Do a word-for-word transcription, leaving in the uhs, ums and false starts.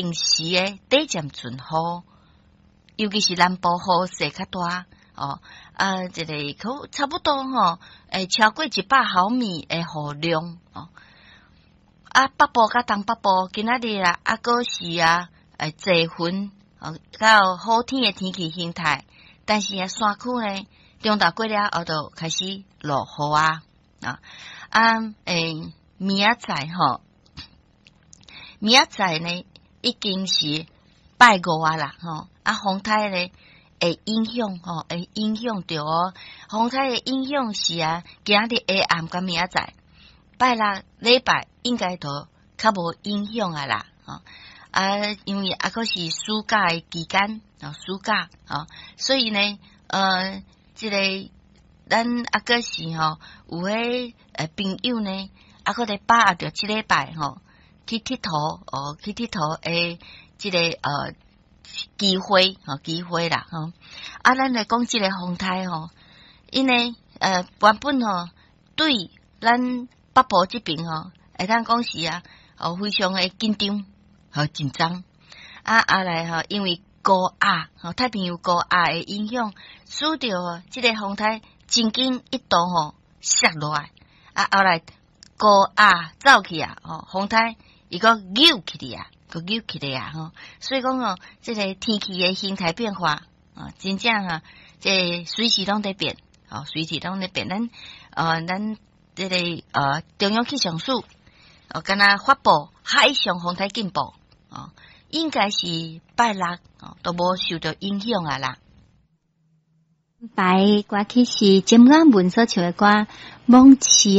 定时诶短暂阵雨，尤其是南部雨势较大哦，啊，这个可差不多吼，诶，超过一百毫米诶雨量哦。啊，北部甲东北部今仔日啊，啊，个是啊，诶，侪云哦，较好天诶天气形态，但是啊，山区呢，中昼过了后就开始落雨啊啊啊，诶，明仔载吼，明仔载呢已经是拜五啊啦吼，啊，风台呢会影响吼，会影响着哦，风台诶影响是啊，今仔日下暗甲明仔载。拜六礼拜应该都较无影响啊啦，哦啊，因为啊个是暑假诶期间哦，暑假哦，所以呢，呃，即、这个咱啊个是吼、哦，有迄诶朋友呢，啊个咧把握着即礼拜吼去佚佗哦，去佚佗诶，即、这个呃机会哦，机会啦吼、哦，啊，咱来讲即个风台吼，因为呃原本吼对咱。北部这边吼，会当讲是啊，哦，非常诶紧张和紧张啊，啊来吼，因为高压吼，太平洋高压诶影响，使得即个风台真紧一度吼摔落来，啊，后来高压走去啊，吼，风台伊个扭起嚟啊，个扭起嚟啊，吼，所以讲吼，即个天气诶形态变化啊，真正哈，即随时拢在变，哦，随时拢在变，咱呃，咱。这个呃，中央气象署哦，敢若发布海上风台警报哦，应该是拜六哦，都无受到影响啊啦。 拜歌曲是金安文所唱的歌《梦痴》。